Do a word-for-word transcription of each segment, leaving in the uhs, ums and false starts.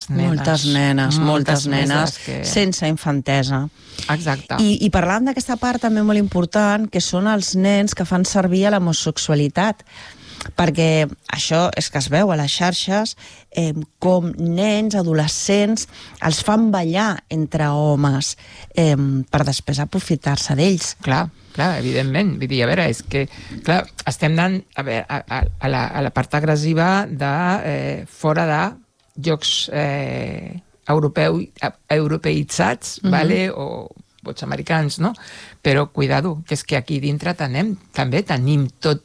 nenes. Moltes nenes, moltes, moltes nenes, que... sense infantesa. Exacte. I, i parlant d'aquesta part també molt important, que són els nens que fan servir a l'homosexualitat, perquè això és que es veu a les xarxes, eh, com nens, adolescents, els fan ballar entre homes eh, per després aprofitar-se d'ells. Clar, clar, evidentment. Vull dir, a veure, és que, clar, estem anant a, veure, a, a, a, la, a la part agressiva de eh, fora de jocs eh, europeu, europeïtzats, mm-hmm. vale? O vots americans, no? Però, cuidado, que és que aquí dintre tenem, també tenim tot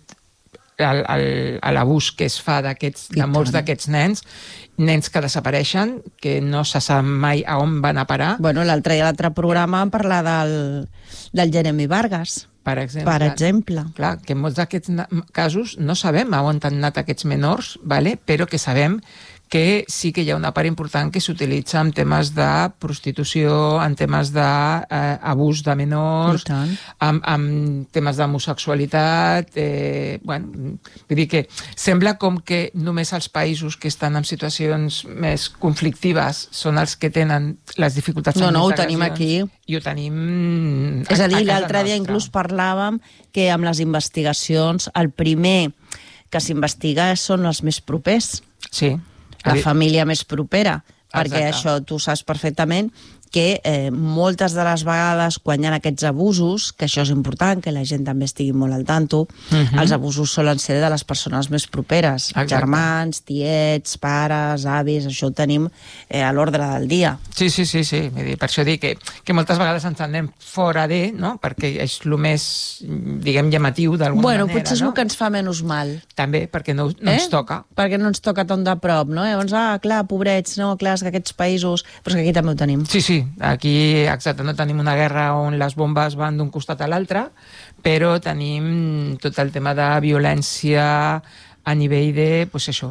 l'abús que es fa d'aquests, de molts d'aquests nens, nens que desapareixen, que no se sap mai a on van a parar. Bueno, l'altre dia, l'altre programa vam parlar del, del Jeremy Vargas, per exemple. Per exemple. Clar, que en molts d'aquests casos no sabem a on han anat aquests menors, vale? Però que sabem que sí que hi ha una part important que s'utilitza en temes de prostitució, en temes d'abús de, eh, de menors, en, en temes d'homosexualitat. Eh, bueno, vull dir que sembla com que només els països que estan en situacions més conflictives són els que tenen les dificultats. No, no, ho tenim aquí. I ho tenim... És a dir, l'altre dia inclús parlàvem que amb les investigacions el primer que s'investiga són els més propers. Sí. La família més propera, perquè Exacte. Això tu saps perfectament que eh, moltes de les vegades quan hi ha aquests abusos, que això és important, que la gent també estigui molt al tanto, uh-huh. els abusos solen ser de les persones més properes, Exacte. Germans, tiets, pares, avis, això ho tenim eh, a l'ordre del dia. Sí, sí, sí, sí. Per això dic que, que moltes vegades ens anem fora de, no? Perquè és el més, diguem, llamatiu d'alguna bueno, manera. Bueno, potser és no? el que ens fa menys mal. També, perquè no, no eh? ens toca. Perquè no ens toca tant de prop, no? Llavors, ah, clar, pobrets, no, clar, és que aquests països... Però és que aquí també ho tenim. Sí, sí. Aquí, exacte, no tenim una guerra on les bombes van d'un costat a l'altre, però tenim tot el tema de violència a nivell de, pues això,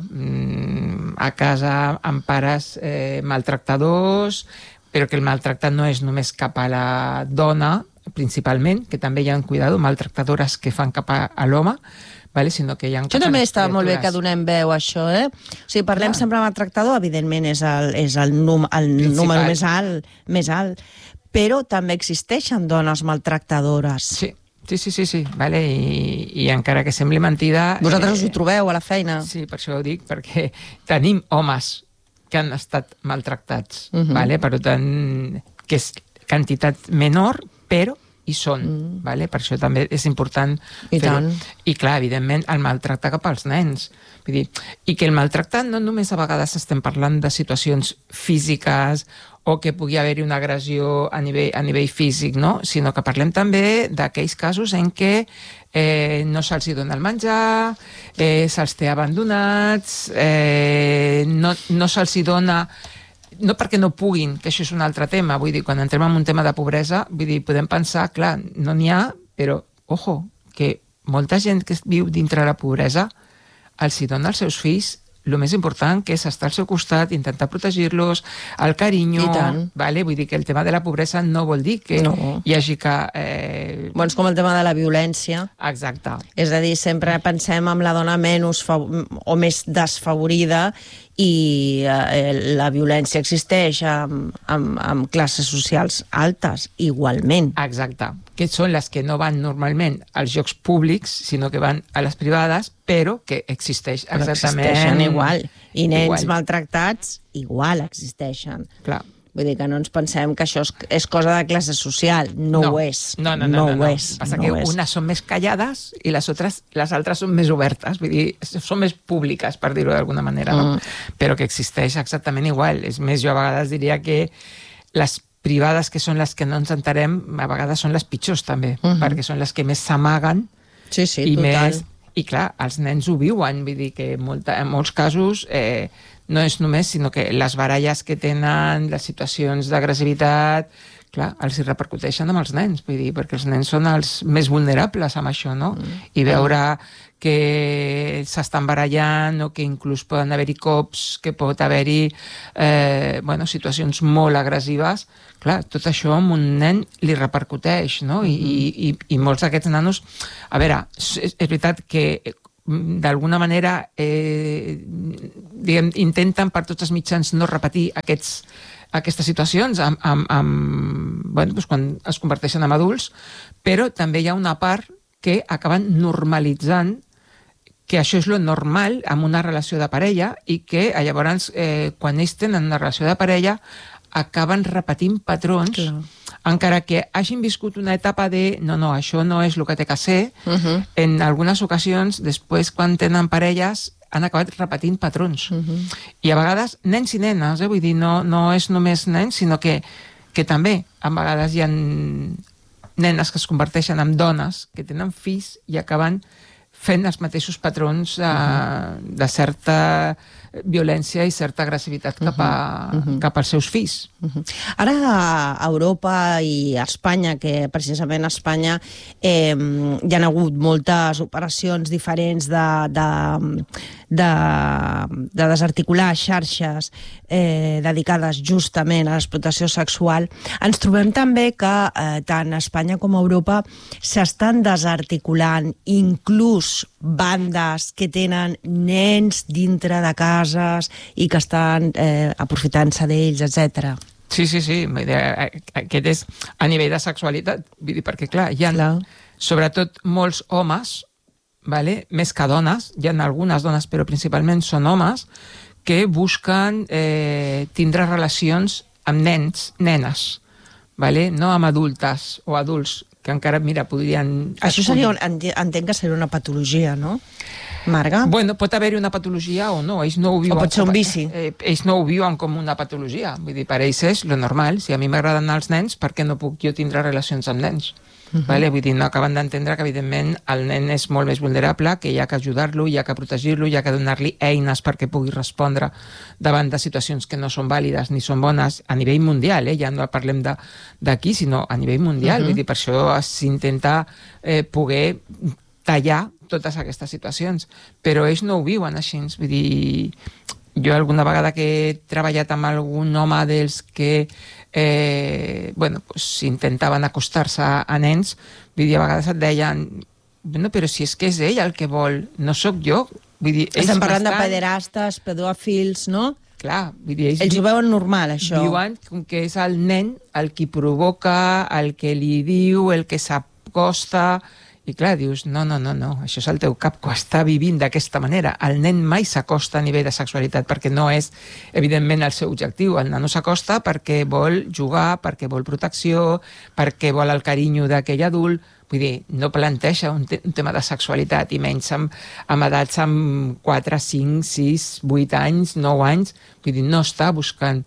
a casa amb pares eh, maltractadors, però que el maltractat no és només cap a la dona, principalment, que també hi ha, cuidado, maltractadores que fan cap a, a l'home, vale? Sinó que hi ha... Això també està molt bé que donem veu a això, eh? O sigui, parlem Clar. sempre amb el tractador, evidentment és el, és el, num, el número més alt, més alt, però també existeixen dones maltractadores. Sí. Sí, sí, sí, sí, vale? I, i encara que sembli mentida... Vosaltres eh, us ho trobeu a la feina? Sí, per això ho dic, perquè tenim homes que han estat maltractats, uh-huh. vale? Per tant, que és quantitat menor, però hi són, mm. vale? Per això també és important I fer-ho. tant. I clar, evidentment, el maltractar cap als nens. Vull dir, i que el maltractar no només a vegades estem parlant de situacions físiques o que pugui haver-hi una agressió a nivell, a nivell físic, no? Sinó que parlem també d'aquells casos en què eh, no se'ls dona el menjar, eh, se'ls té abandonats, eh, no, no se'ls dona... No perquè no puguin, que això és un altre tema, vull dir, quan entrem en un tema de pobresa, vull dir, podem pensar, clar, no n'hi ha, però, ojo, que molta gent que viu dintre la pobresa els hi dona als seus fills el més important, que és estar al seu costat, intentar protegir-los, el carinyo, vale? Vull dir que el tema de la pobresa no vol dir que no. hi hagi que... Eh... Bueno, és com el tema de la violència. Exacte. És a dir, sempre pensem en la dona menys o més desfavorida i eh, la violència existeix amb, amb, amb classes socials altes, igualment. Exacte, que són les que no van normalment als llocs públics, sinó que van a les privades, però que existeix però exactament... existeixen igual. I nens igual. maltractats igual existeixen. Clar. Vull dir que no ens pensem que això és, és cosa de classe social. No, no ho és. No, no, no. no, no, no. Ho és. Passa no que és. unes són més callades i les altres, les altres són més obertes. Vull dir, són més públiques, per dir-ho d'alguna manera, no? Mm. Però que existeix exactament igual. És més, jo a vegades diria que les privades, que són les que no ens enterem, a vegades són les pitjors, també, mm-hmm. perquè són les que més s'amaguen. Sí, sí, i total. Més, I clar, els nens ho viuen, vull dir que molta, en molts casos eh, no és només, sinó que les baralles que tenen, les situacions d'agressivitat, clar, els hi repercuteixen amb els nens, vull dir, perquè els nens són els més vulnerables amb això, no? Mm. I veure que s'estan barallant o que inclús poden haver-hi cops, que pot haver-hi eh, bueno, situacions molt agressives, clar, tot això a un nen li repercuteix, no? Mm-hmm. I, i, i molts d'aquests nanos... A veure, és, és veritat que d'alguna manera eh, diguem, intenten per tots els mitjans no repetir aquests, aquestes situacions amb, amb, amb, bueno, doncs quan es converteixen en adults, però també hi ha una part que acaben normalitzant que això és lo normal en una relació de parella i que llavors eh, quan ells tenen una relació de parella acaben repetint patrons, clar, encara que hagin viscut una etapa de no, no, això no és el que té que ser, uh-huh. en algunes ocasions, després, quan tenen parelles, han acabat repetint patrons. Uh-huh. I a vegades, nens i nenes, eh? Vull dir, no, no és només nens, sinó que, que també, a vegades hi ha nenes que es converteixen en dones, que tenen fills i acaben fent els mateixos patrons uh, uh-huh. de certa violència i certa agressivitat cap, a, uh-huh. cap als seus fills. Uh-huh. Ara a Europa i a Espanya, que precisament a Espanya eh, hi ha hagut moltes operacions diferents de, de, de, de desarticular xarxes eh, dedicades justament a l'explotació sexual, ens trobem també que eh, tant a Espanya com a Europa s'estan desarticulant inclús bandes que tenen nens dintre de cases i que estan eh, aprofitant-se d'ells, etcètera. Sí, sí, sí. Aquest és a nivell de sexualitat. Vull dir, perquè, clar, hi ha clar. sobretot molts homes, vale? Més que dones, hi ha algunes dones, però principalment són homes, que busquen eh, tindre relacions amb nens, nenes, vale? No amb adultes o adults, que encara, mira, podrien... Això seria, entenc que seria una patologia, no, Marga? Bueno, pot haver-hi una patologia o no, ells no ho viuen... O pot ser un vici. Eh, ells no ho viuen com una patologia, vull dir, per ells és lo normal. Si a mi m'agraden els nens, per què no puc jo tindre relacions amb nens? Uh-huh. Vale? Vull dir, no acaben d'entendre que, evidentment, el nen és molt més vulnerable, que hi ha que ajudar-lo, hi ha que protegir-lo, hi ha que donar-li eines perquè pugui respondre davant de situacions que no són vàlides ni són bones a nivell mundial, eh? Ja no parlem d'aquí, sinó a nivell mundial. Uh-huh. Vull dir, per això s'intenta eh, poder tallar totes aquestes situacions, però ells no ho viuen així. Vull dir, jo alguna vegada que he treballat amb algun home dels que eh, bueno, pues, intentaven acostar-se a nens, vull dir, a vegades et deien, bueno, però si és que és ell el que vol, no sóc jo. Vull dir, estem parlant de pederastes, pedòfils, no? Clar, vull dir, ells, ells ho veuen normal, això. Diuen que és el nen el qui provoca, el que li diu, el que s'acosta. I clar, dius, no, no, no, no, això és el teu cap que està vivint d'aquesta manera. El nen mai s'acosta a nivell de sexualitat perquè no és, evidentment, el seu objectiu. El nano s'acosta perquè vol jugar, perquè vol protecció, perquè vol el carinyo d'aquell adult. Vull dir, no planteja un, te un tema de sexualitat, i menys amb, amb edats amb quatre, cinc, sis, vuit anys, nou anys. Vull dir, no està buscant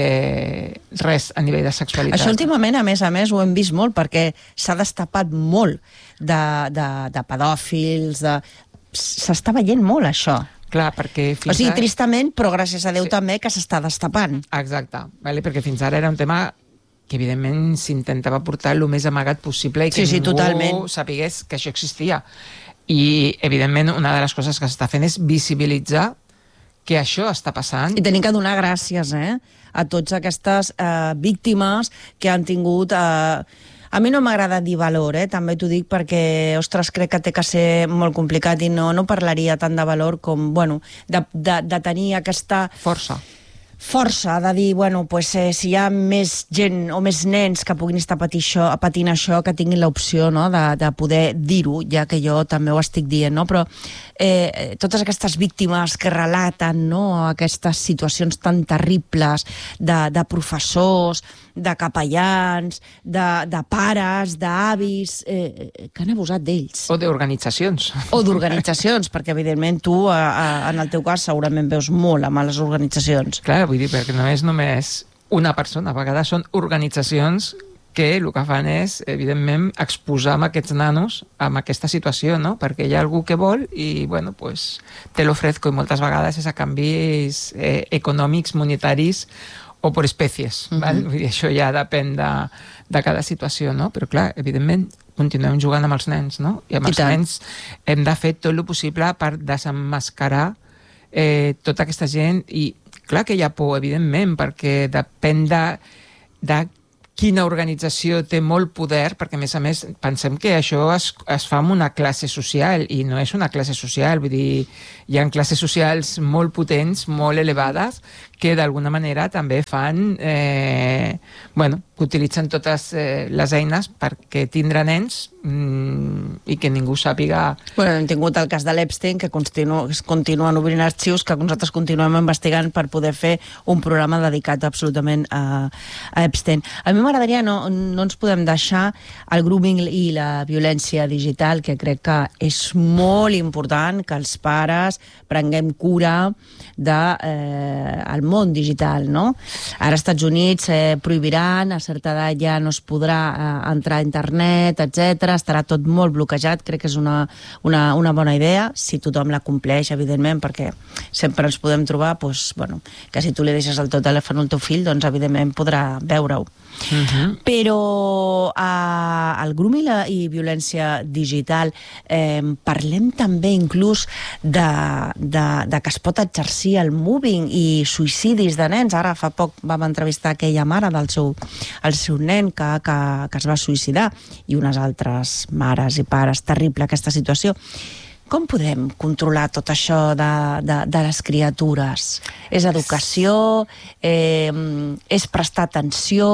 eh, res a nivell de sexualitat. Això últimament, a més a més, ho hem vist molt, perquè s'ha destapat molt de, de, de pedòfils, de... s'està veient molt això. Clar, perquè fins o sigui, ara... tristament, però gràcies a Déu sí. també que s'està destapant. Exacte, vale? Perquè fins ara era un tema que evidentment s'intentava portar el més amagat possible i que sí, sí, ningú totalment. sapigués que això existia. I, evidentment, una de les coses que s'està fent és visibilitzar que això està passant. I tenim que donar gràcies eh, a totes aquestes eh, víctimes que han tingut... Eh... A mi no m'agrada dir valor, eh? també t'ho dic perquè, ostres, crec que té que ser molt complicat i no, no parlaria tant de valor com, bueno, de, de, de tenir aquesta... Força. Força de dir, bueno, pues, eh, si hi ha més gent o més nens que puguin estar patint això, patint això que tinguin l'opció no, de, de poder dir-ho, ja que jo també ho estic dient, no? Però eh, totes aquestes víctimes que relaten no, aquestes situacions tan terribles de, de professors, de capellans, de, de pares, d'avis, eh, que han abusat d'ells. O d'organitzacions. O d'organitzacions, perquè evidentment tu, a, a, en el teu cas, segurament veus molt amb les organitzacions. Clar, vull dir, perquè no és només una persona, a vegades són organitzacions que el que fan és, evidentment, exposar amb aquests nanos en aquesta situació, no? Perquè hi ha algú que vol i, bueno, pues, te l'ofrezco, i moltes vegades és a canvis eh, econòmics, monetaris, o per espècies, uh-huh. val? Vull dir, això ja depèn de, de cada situació, no? Però clar, evidentment, continuem jugant amb els nens, no? I amb I els tant. nens hem de fer tot el possible per desemmascarar eh, tota aquesta gent, i clar que hi ha por, evidentment, perquè depèn de, de quina organització té molt poder, perquè a més a més pensem que això es, es fa amb una classe social i no és una classe social, vull dir, hi ha classes socials molt potents, molt elevades, que d'alguna manera també fan, eh, bueno, que utilitzen totes eh, les eines perquè tindre nens mm, i que ningú sàpiga... Bueno, hem tingut el cas de l'Epstein, que continu, es continuen obrint arxius, que nosaltres continuem investigant per poder fer un programa dedicat absolutament a, a Epstein. A mi m'agradaria, no, no ens podem deixar el grooming i la violència digital, que crec que és molt important que els pares prenguem cura del de, eh, món digital, no? Ara als Estats Units eh, prohibiran, a certa edat ja no es podrà eh, entrar a internet, etcètera. Estarà tot molt bloquejat, crec que és una, una, una bona idea, si tothom la compleix, evidentment, perquè sempre ens podem trobar, doncs, bueno, que si tu li deixes el teu telèfon al teu fill, doncs evidentment podrà veure-ho. Uh-huh. Però eh, el grooming i, la, i violència digital, eh, parlem també inclús de, de, de que es pot exercir el mobbing i suïcidis de nens. Ara fa poc vam entrevistar aquella mare del seu, el seu nen que, que, que es va suïcidar, i unes altres mares i pares. Terrible aquesta situació. Com podem controlar tot això de, de, de les criatures? És educació? Eh, és prestar atenció?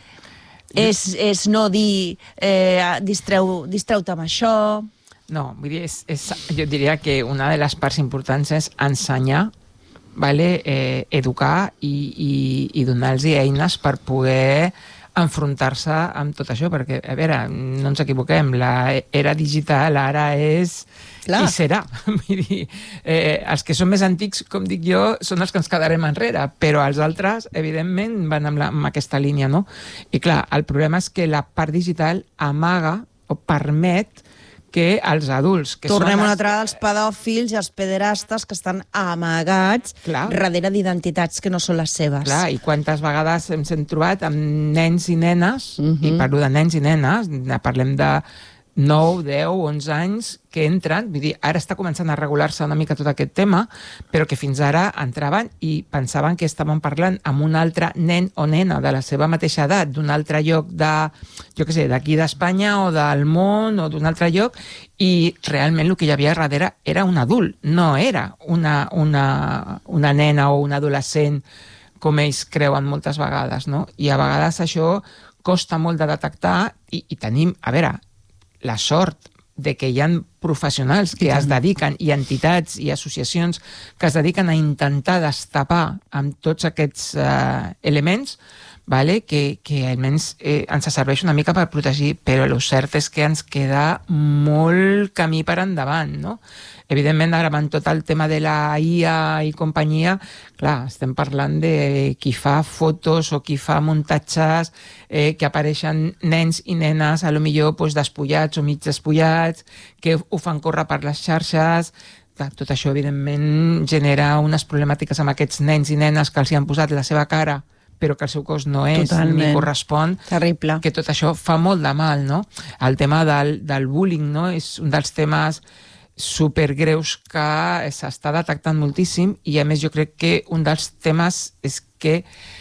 És, és no dir eh, distreu, distreu-te amb això? No, vull dir, és, és, jo diria que una de les parts importants és ensenyar, vale? eh, educar i, i, i donar-los eines per poder enfrontar-se amb tot això, perquè, a veure, no ens equivoquem, l'era digital ara és... Clar. I serà. Vull dir, eh, els que són més antics, com dic jo, són els que ens quedarem enrere, però els altres, evidentment, van amb, la, amb aquesta línia, no? I clar, el problema és que la part digital amaga o permet que els adults... Que Tornem són una els... altra als pedòfils i als pederastes que estan amagats clar. Darrere d'identitats que no són les seves. Clar, i quantes vegades ens hem trobat amb nens i nenes, uh-huh. i parlo de nens i nenes, parlem de nou, deu, onze anys que entren, vull dir, ara està començant a regular-se una mica tot aquest tema, però que fins ara entraven i pensaven que estaven parlant amb un altre nen o nena de la seva mateixa edat, d'un altre lloc de, jo què sé, d'aquí d'Espanya o del món o d'un altre lloc, i realment el que hi havia darrere era un adult, no era una, una, una nena o un adolescent com ells creuen moltes vegades, no? I a vegades això costa molt de detectar i, i tenim, a veure, la sort de que hi ha professionals que es dediquen, i entitats i associacions que es dediquen a intentar destapar amb tots aquests eh, elements, vale? que, que almenys eh, ens serveix una mica per protegir, però el cert és que ens queda molt camí per endavant, no? Evidentment, ara amb tot el tema de la I A i companyia, clar, estem parlant de qui fa fotos o qui fa muntatges eh, que apareixen nens i nenes, a lo millor pues, despullats o mig despullats, que ho fan córrer per les xarxes. Clar, tot això, evidentment, genera unes problemàtiques amb aquests nens i nenes que els hi han posat la seva cara, però que el seu cos no és, Totalment. Ni correspon. Terrible. Que tot això fa molt de mal, no? El tema del, del bullying, no? És un dels temes supergreus que s'està detectant moltíssim, i a més jo crec que un dels temes és que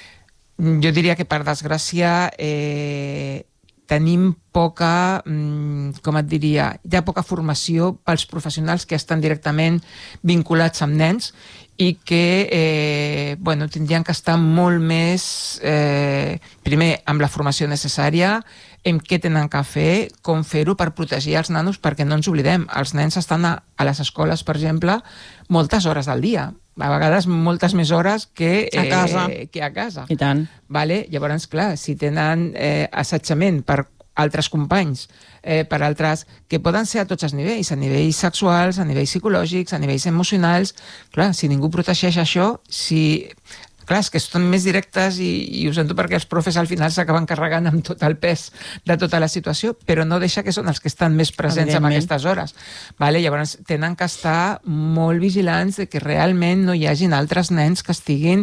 jo diria que per desgràcia eh, tenim poca, com et diria, hi ha poca formació pels professionals que estan directament vinculats amb nens i que eh, bueno, tindrien que estar molt més, eh, primer, amb la formació necessària, en què tenen que fer, com fer-ho per protegir els nanos, perquè no ens oblidem, els nens estan a, a les escoles, per exemple, moltes hores al dia, a vegades moltes més hores que, a casa. Eh, que a casa. I tant. Vale? Llavors, clar, si tenen eh, assetjament per altres companys, eh, per altres, que poden ser a tots els nivells, a nivells sexuals, a nivells psicològics, a nivells emocionals, clar, si ningú protegeix això, si... Clar, és que són més directes i, i ho sento perquè els profes al final s'acaben carregant amb tot el pes de tota la situació, però no deixa que són els que estan més presents en aquestes hores. Vale? Llavors tenen que estar molt vigilants de que realment no hi hagin altres nens que estiguin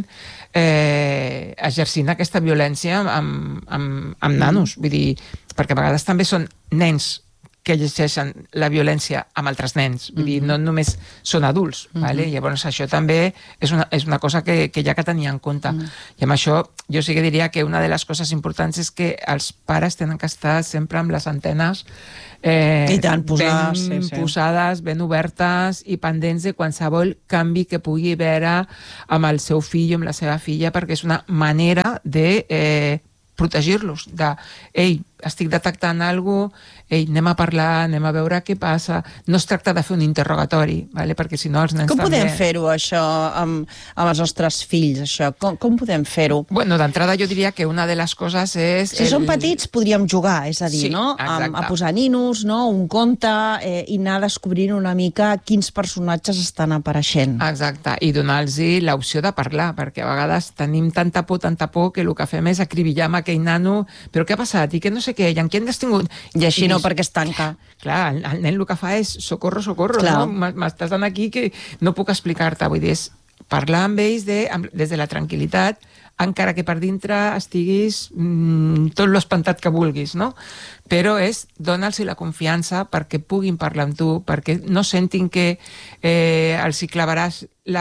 eh, exercint aquesta violència amb, amb, amb nanos. Vull dir, perquè a vegades també són nens que llegeixen la violència amb altres nens, vull dir, no només són adults, mm-hmm. vale? Llavors això també és una, és una cosa que, que hi ha que tenir en compte. Mm. I amb això jo sí que diria que una de les coses importants és que els pares tenen que estar sempre amb les antenes eh, I tant, posades, ben sí, sí. posades, ben obertes i pendents de qualsevol canvi que pugui haver amb el seu fill o amb la seva filla, perquè és una manera de eh, protegir-los, de, ei, estic detectant alguna cosa, ei, anem a parlar, anem a veure què passa. No es tracta de fer un interrogatori, vale? Perquè si no els nens com també... podem fer-ho, això, amb, amb els nostres fills, això? Com, com podem fer-ho? Bueno, d'entrada jo diria que una de les coses és... Si el... són petits podríem jugar, és a dir, sí, no? A, a posar ninos, no? Un conte, eh, i anar descobrint una mica quins personatges estan apareixent. Exacte, i donar-los l'opció de parlar, perquè a vegades tenim tanta por, tanta por, que el que fem és acribillar amb aquell nano, però què ha passat? I que no sé què, i en què han destingut? I així I no, perquè es tanca. Clar, el, el nen el que fa és socorro, socorro, Clar. no? M'estàs dant aquí que no puc explicar-te, vull dir, és parlar amb ells de, amb, des de la tranquil·litat, encara que per dintre estiguis mmm, tot l'espantat que vulguis, no? Però és donar-los la confiança perquè puguin parlar amb tu, perquè no sentin que eh, els hi clavaràs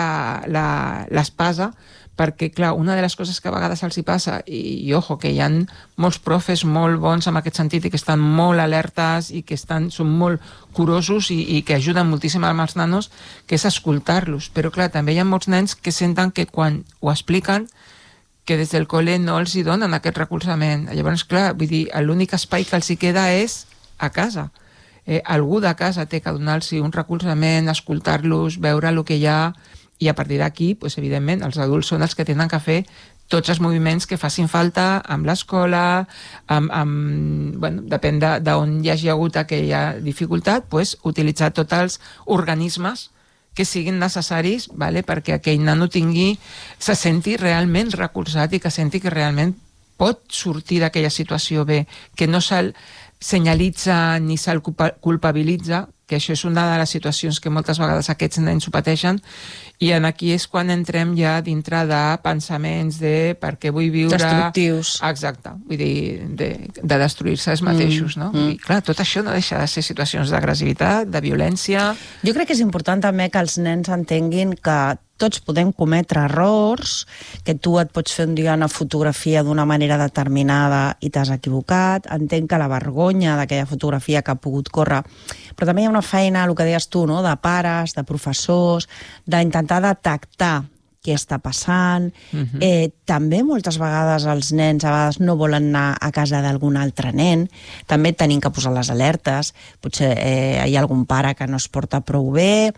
l'espasa, perquè, clar, una de les coses que a vegades els hi passa, i, i ojo, que hi ha molts profes molt bons en aquest sentit i que estan molt alertes i que estan, són molt curosos i, i que ajuden moltíssim als nanos, que és escoltar-los. Però, clar, també hi ha molts nens que senten que quan ho expliquen, que des del col·le no els hi donen aquest recolzament. Llavors, clar, vull dir, l'únic espai que els hi queda és a casa. Eh, algú de casa té que donar-los un recolzament, escoltar-los, veure el que hi ha, i a partir d'aquí, pues, evidentment, els adults són els que tenen que fer tots els moviments que facin falta amb l'escola, amb, amb, bueno, depèn d'on hi hagi hagut aquella dificultat, pues, utilitzar tots els organismes que siguin necessaris, vale, perquè aquell nano tingui, se senti realment recolzat i que senti que realment pot sortir d'aquella situació bé, que no se'l senyalitza ni se'l culpabilitza, que això és una de les situacions que moltes vegades aquests nens ho pateixen, i en aquí és quan entrem ja dintre de pensaments de per què vull viure... Destructius. Exacte, vull dir, de, de destruir-se ells mateixos, no? Mm. I, clar, tot això no deixa de ser situacions d'agressivitat, de violència... Jo crec que és important també que els nens entenguin que tots podem cometre errors, que tu et pots fer un dia una fotografia d'una manera determinada i t'has equivocat, entenc que la vergonya d'aquella fotografia que ha pogut córrer, però també hi ha una feina, el que deies tu, no?, de pares, de professors, d'intentar detectar què està passant. Uh-huh. eh, també moltes vegades els nens a vegades no volen anar a casa d'algun altre nen, també tenim que posar les alertes, potser eh, hi ha algun pare que no es porta prou bé,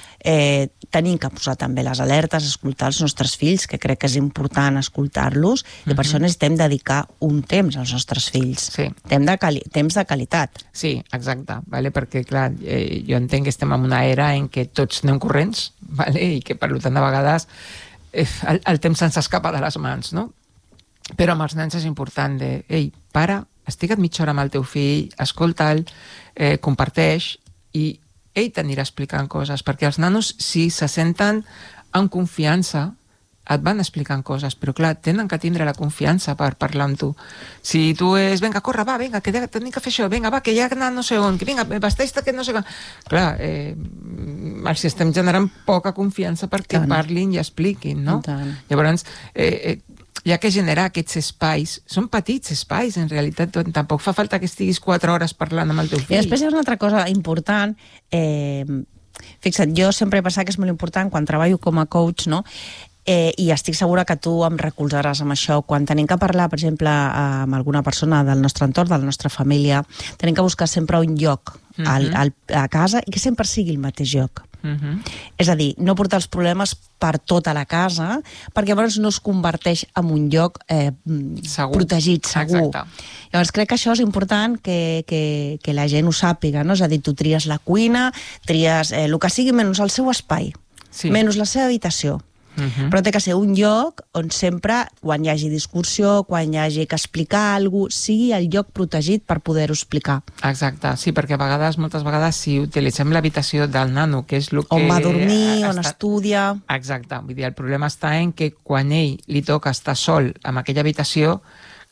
Eh, tenim que posar també les alertes, escoltar els nostres fills, que crec que és important escoltar-los, uh-huh. i per això necessitem dedicar un temps als nostres fills. Sí. Temps de, quali temps de qualitat. Sí, exacte, vale? Perquè clar, eh, jo entenc que estem en una era en què tots anem corrents, vale? I que per tant a vegades eh, el, el temps se'ns escapa de les mans, no? Però amb els nens és important de, ei, para, estigue't mitja hora amb el teu fill, escolta'l, eh, comparteix, i ell t'anirà explicant coses, perquè els nanos, si se senten en confiança, et van explicant coses, però clar, tenen que tindre la confiança per parlar amb tu. Si tu és, vinga, corre, va, vinga, que tenim que fer això, vinga, va, que ja ha anat no sé on, que vinga, vesteix-te que no sé on... Clar, eh, els estem generant poca confiança perquè Tant. parlin i expliquin, no? Tant. Llavors, eh, eh, hi ha que generar aquests espais. Són petits espais, en realitat. Tampoc fa falta que estiguis quatre hores parlant amb el teu fill. I després hi ha una altra cosa important. Eh, fixa't, jo sempre he pensat que és molt important, quan treballo com a coach, no?, Eh, i estic segura que tu em recolzaràs amb això. Quan tenim que parlar, per exemple, amb alguna persona del nostre entorn, de la nostra família, tenim que buscar sempre un lloc uh-huh. al, al, a casa i que sempre sigui el mateix lloc. Uh-huh. És a dir, no portar els problemes per tota la casa, perquè llavors no es converteix en un lloc eh, segur. protegit, segur. Exacte. Llavors crec que això és important que, que, que la gent ho sàpiga, no? És a dir, tu tries la cuina, tries eh, el que sigui menys el seu espai, sí. menys la seva habitació. Uh-huh. Però té que ser un lloc on sempre, quan hi hagi discussió, quan hi hagi que explicar alguna cosa, sigui el lloc protegit per poder-ho explicar. Exacte, sí, perquè a vegades, moltes vegades, si utilitzem l'habitació del nano, que és el que... On va dormir, on està... estudia... Exacte, vull dir, el problema està en que quan ell li toca estar sol en aquella habitació,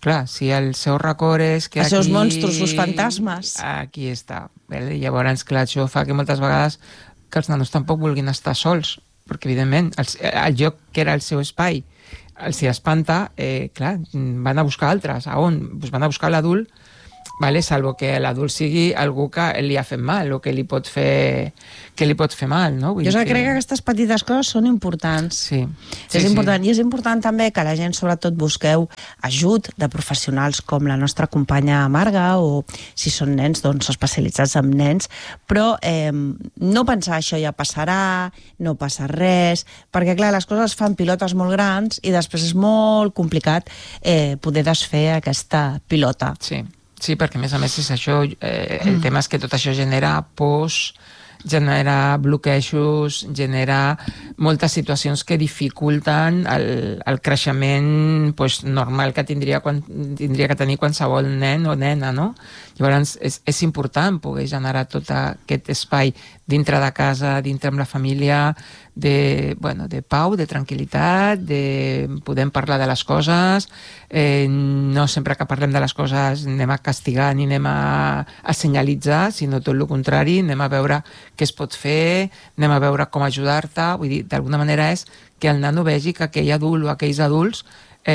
clar, si el seu record és que els aquí... seus monstros, els fantasmes. Aquí està. Vale? Llavors, clar, això fa que moltes vegades que els nanos tampoc vulguin estar sols, perquè, evidentment, el, el lloc que era el seu espai els hi espanta, eh, clar, van a buscar altres. A on? Pues van a buscar l'adult, vale? Salvo que l'adult sigui algú que li ha fet mal o que li pot fer, que li pot fer mal, no? Vull jo que... crec que aquestes petites coses són importants. Sí. sí és important. Sí. I és important també que la gent, sobretot, busqueu ajut de professionals com la nostra companya Marga, o si són nens, doncs especialitzats en nens, però eh, no pensar això ja passarà, no passa res, perquè clar, les coses fan pilotes molt grans i després és molt complicat eh, poder desfer aquesta pilota. Sí. Sí, perquè a més a més és això, eh, el tema és que tot això genera pors, genera bloquejos, genera moltes situacions que dificulten el, el creixement pues, normal que tindria, quan, tindria que tenir qualsevol nen o nena, no? Llavors és, és important poder generar tot aquest espai dintre de casa, dintre amb la família, de, bueno, de pau, de tranquil·litat, de podem parlar de les coses, eh, no sempre que parlem de les coses anem a castigar ni anem a, a senyalitzar, sinó tot el contrari, anem a veure què es pot fer, anem a veure com ajudar-te, vull dir, d'alguna manera és que el nano vegi que aquell adult o aquells adults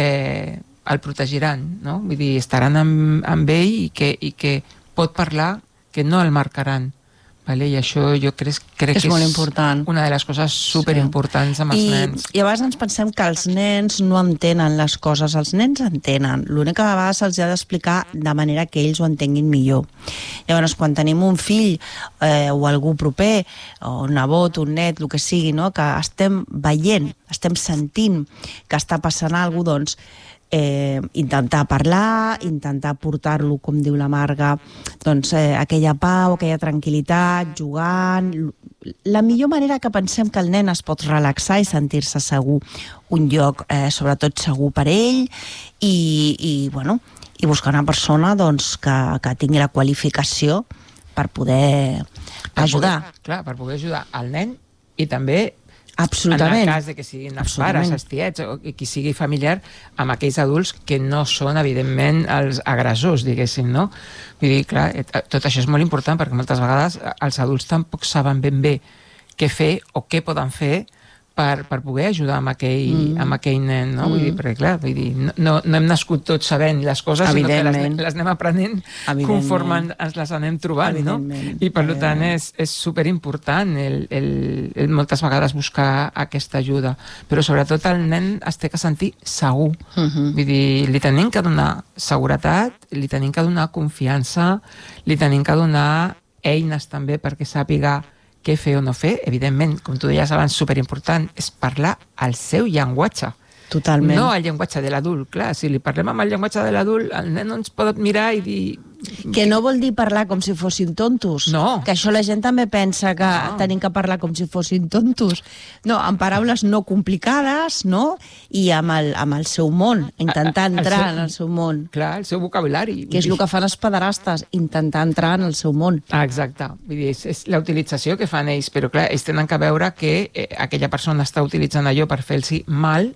eh, el protegiran, no? Vull dir, estaran amb, amb ell i que, i que pot parlar, que no el marcaran. Vale? I això jo crec, crec és que molt és important. Una de les coses superimportants amb els I, nens. I a vegades ens pensem que els nens no entenen les coses. Els nens entenen. L'únic que a vegades se'ls ha d'explicar de manera que ells ho entenguin millor. Llavors, quan tenim un fill eh, o algú proper, o un nebot, un net, el que sigui, no? Que estem veient, estem sentint que està passant alguna cosa, doncs Eh, intentar parlar, intentar portar-lo, com diu la Marga, doncs eh, aquella pau, aquella tranquil·litat, jugant. La millor manera que pensem que el nen es pot relaxar i sentir-se segur, un lloc eh, sobretot segur per ell, i, i, bueno, i buscar una persona doncs, que, que tingui la qualificació per poder per ajudar. Poder, clar, per poder ajudar al nen i també absolutament. En el cas de que siguin els pares, els tiets o qui sigui familiar amb aquells adults que no són, evidentment, els agressors, diguéssim, no? Vull dir, clar, tot això és molt important perquè moltes vegades els adults tampoc saben ben bé què fer o què poden fer per, per poder ajudar amb aquell, mm. amb aquell nen, no? Mm. Vull dir, perquè clar, vull dir, no, no hem nascut tots sabent les coses, sinó que les, les anem aprenent conforme ens les anem trobant, no? I per eh... tant és, és superimportant el, el, el moltes vegades buscar aquesta ajuda, però sobretot el nen es té que sentir segur. Uh-huh. Vull dir, li tenim que donar seguretat, li tenim que donar confiança, li tenim que donar eines també perquè sàpiga què fer o no fer. Evidentment, com tu deies abans, superimportant, és parlar el seu llenguatge. Totalment. No el llenguatge de l'adult. Clar, si li parlem amb el llenguatge de l'adult, el nen no ens pot mirar i dir... Que no vol dir parlar com si fossin tontos. No. Que això la gent també pensa que no. tenim que parlar com si fossin tontos. No, amb paraules no complicades, no? I amb el, amb el seu món, intentar entrar el seu, en el seu món. Clar, el seu vocabulari. Que és el que fan els pederastes, intentar entrar en el seu món. Ah, exacte. Vull dir, és, és la utilització que fan ells, però clar, ells tenen que veure que eh, aquella persona està utilitzant allò per fer-los mal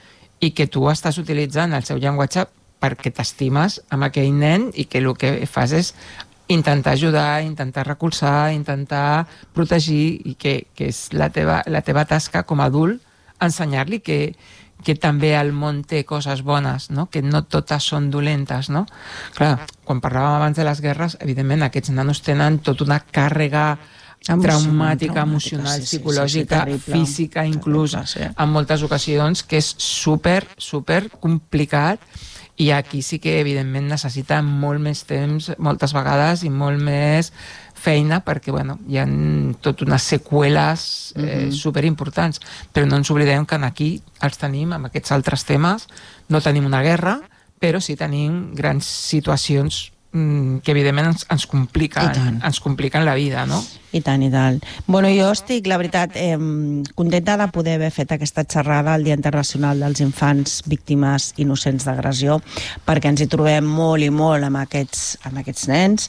i que tu estàs utilitzant el seu llenguatge perquè t'estimes amb aquell nen i que el que fas és intentar ajudar, intentar recolzar, intentar protegir i que, que és la teva, la teva tasca com a adult ensenyar-li que, que també el món té coses bones, no? Que no totes són dolentes, no? Clar, quan parlàvem abans de les guerres, evidentment aquests nanos tenen tota una càrrega traumàtica, emocional, sí, sí, psicològica, sí, sí, terrible, física, inclús, terrible, sí. En moltes ocasions, que és super, super complicat, i aquí sí que, evidentment, necessita molt més temps, moltes vegades, i molt més feina, perquè, bueno, hi ha tot unes seqüeles eh, mm-hmm. superimportants, però no ens oblidem que aquí els tenim, amb aquests altres temes, no tenim una guerra, però sí tenim grans situacions que evidentment ens, ens compliquen ens compliquen la vida, no? I tant, i tant. Bueno, jo estic, la veritat, eh, contenta de poder haver fet aquesta xerrada al Dia Internacional dels Infants Víctimes Innocents d'Agressió, perquè ens hi trobem molt i molt amb aquests, amb aquests nens,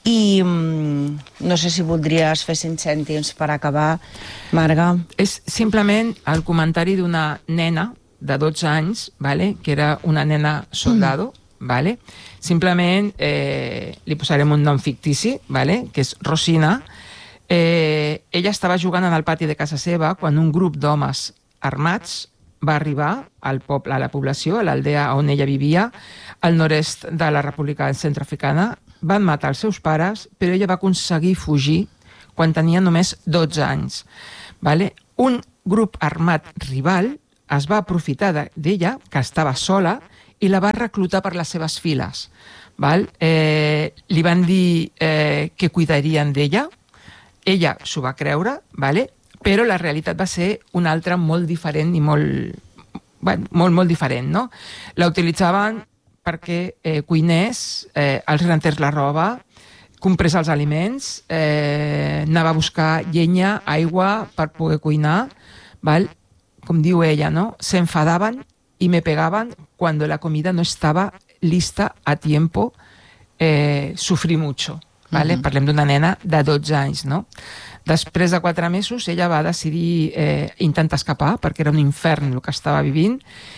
i mm, no sé si voldries fer cinc cèntims per acabar, Marga. És simplement el comentari d'una nena de dotze anys, vale? Que era una nena soldado, mm. vale? Simplement eh, li posarem un nom fictici, vale? Que és Rosina. Eh, ella estava jugant en el pati de casa seva quan un grup d'homes armats va arribar al poble, a la població, a l'aldea on ella vivia, al nord-est de la República Centroafricana. Van matar els seus pares, però ella va aconseguir fugir quan tenia només dotze anys. Vale? Un grup armat rival es va aprofitar d'ella, que estava sola, i la va reclutar per les seves files. Val? Eh, li van dir eh, que cuidarien d'ella. Ella s'ho va creure, vale? Però la realitat va ser una altra molt diferent i molt, bueno, molt, molt diferent, no? La utilitzaven perquè eh, cuinés, eh, els renters la roba, comprés els aliments, eh, anava a buscar llenya, aigua per poder cuinar, val? Com diu ella, no? Se enfadaban y me pegaban cuando la comida no estaba lista a tiempo, eh, sufrí mucho. Vale? Uh-huh. Parlem d'una nena de dotze anys, no? Després de quatre mesos ella va decidir eh, intentar escapar perquè era un infern el que estava vivint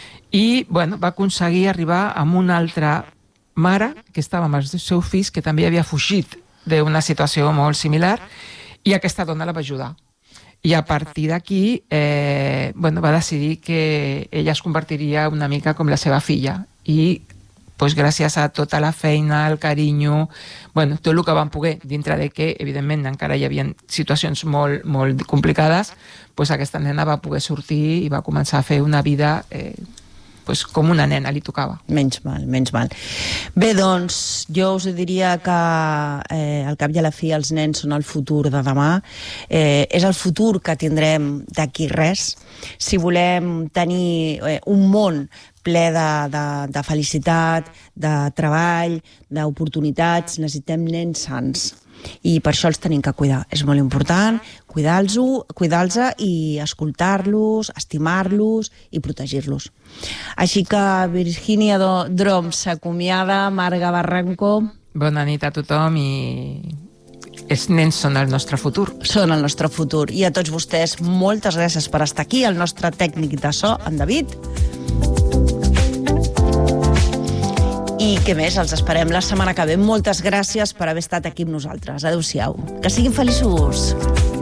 i bueno, va aconseguir arribar amb una altra mare que estava amb els seus fills que també havia fugit d'una situació molt similar i aquesta dona la va ajudar. I a partir d'aquí eh, bueno, va decidir que ella es convertiria una mica com la seva filla i pues, gràcies a tota la feina, el carinyo, bueno, tot el que van poder, dintre de que, evidentment, encara hi havia situacions molt, molt complicades, pues, aquesta nena va poder sortir i va començar a fer una vida eh, pues, com una nena li tocava. Menys mal, menys mal. Bé, doncs, jo us diria que eh, al cap i a la fi els nens són el futur de demà. Eh, és el futur que tindrem d'aquí res. Si volem tenir eh, un món ple de, de, de felicitat, de treball, d'oportunitats, necessitem nens sants. I per això els tenim que cuidar. És molt important cuidar-los cuidar i escoltar-los, estimar-los i protegir-los. Així que Virginia Drom s'acomiada, Marga Barranco. Bona nit a tothom i els nens són el nostre futur. Són el nostre futur. I a tots vostès, moltes gràcies per estar aquí, el nostre tècnic de so, en David. I què més, els esperem la setmana que ve. Moltes gràcies per haver estat aquí amb nosaltres. Adéu-siau. Que siguin feliços.